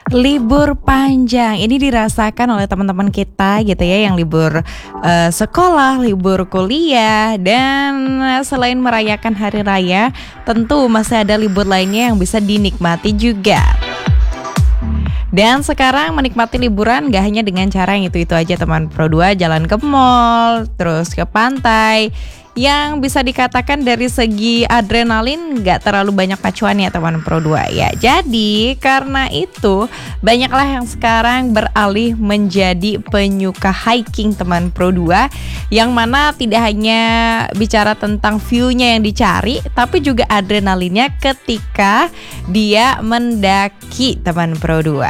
Libur panjang ini dirasakan oleh teman-teman kita gitu ya yang libur sekolah, libur kuliah dan selain merayakan hari raya, tentu masih ada libur lainnya yang bisa dinikmati juga. Dan sekarang menikmati liburan gak hanya dengan cara yang itu-itu aja teman Pro 2, jalan ke mall, terus ke pantai. Yang bisa dikatakan dari segi adrenalin gak terlalu banyak pacuan ya teman Pro 2 ya. Jadi karena itu banyaklah yang sekarang beralih menjadi penyuka hiking teman Pro 2. Yang mana tidak hanya bicara tentang view-nya yang dicari, tapi juga adrenalinnya ketika dia mendaki teman Pro 2.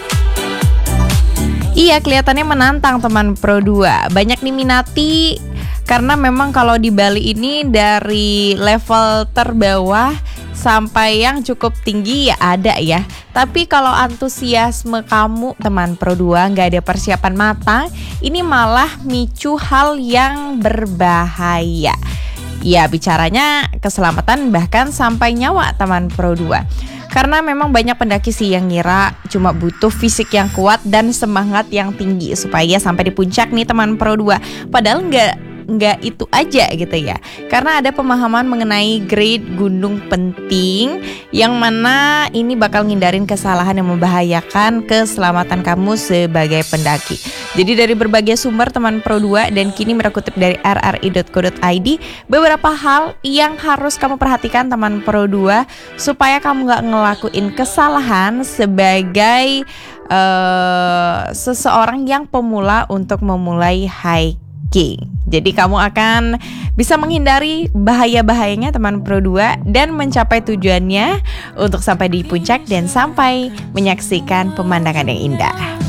Iya, kelihatannya menantang teman Pro 2. Banyak diminati karena memang kalau di Bali ini dari level terbawah sampai yang cukup tinggi ya ada ya. Tapi kalau antusiasme kamu teman Pro 2 nggak ada persiapan matang, ini malah micu hal yang berbahaya. Ya bicaranya keselamatan bahkan sampai nyawa teman Pro 2. Karena memang banyak pendaki sih yang ngira cuma butuh fisik yang kuat dan semangat yang tinggi supaya sampai di puncak nih teman Pro 2. Padahal nggak itu aja gitu ya. Karena ada pemahaman mengenai grade gunung penting yang mana ini bakal ngindarin kesalahan yang membahayakan keselamatan kamu sebagai pendaki. Jadi dari berbagai sumber teman Pro 2 dan kini merekutip dari rri.co.id beberapa hal yang harus kamu perhatikan teman Pro 2 supaya kamu nggak ngelakuin kesalahan sebagai seseorang yang pemula untuk memulai hiking. Jadi kamu akan bisa menghindari bahaya-bahayanya teman Pro 2 dan mencapai tujuannya untuk sampai di puncak dan sampai menyaksikan pemandangan yang indah.